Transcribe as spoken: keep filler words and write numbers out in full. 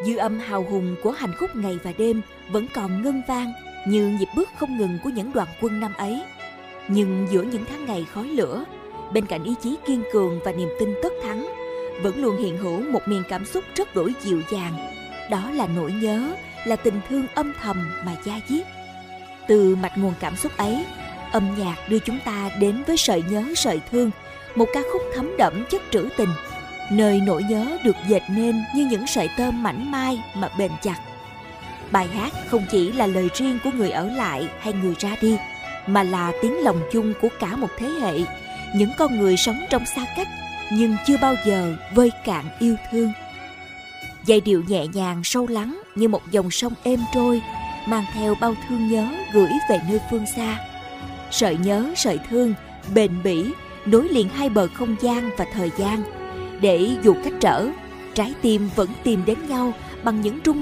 Dư âm hào hùng của hành khúc ngày và đêm vẫn còn ngân vang như nhịp bước không ngừng của những đoàn quân năm ấy. Nhưng giữa những tháng ngày khói lửa, bên cạnh ý chí kiên cường và niềm tin tất thắng, vẫn luôn hiện hữu một miền cảm xúc rất đổi dịu dàng. Đó là nỗi nhớ, là tình thương âm thầm mà da diết. Từ mạch nguồn cảm xúc ấy, âm nhạc đưa chúng ta đến với Sợi Nhớ Sợi Thương, một ca khúc thấm đẫm chất trữ tình, nơi nỗi nhớ được dệt nên như những sợi tơ mảnh mai mà bền chặt. Bài hát không chỉ là lời riêng của người ở lại hay người ra đi, mà là tiếng lòng chung của cả một thế hệ, những con người sống trong xa cách nhưng chưa bao giờ vơi cạn yêu thương. Giai điệu nhẹ nhàng sâu lắng như một dòng sông êm trôi, mang theo bao thương nhớ gửi về nơi phương xa. Sợi nhớ sợi thương bền bỉ nối liền hai bờ không gian và thời gian, để dù cách trở, trái tim vẫn tìm đến nhau bằng những rung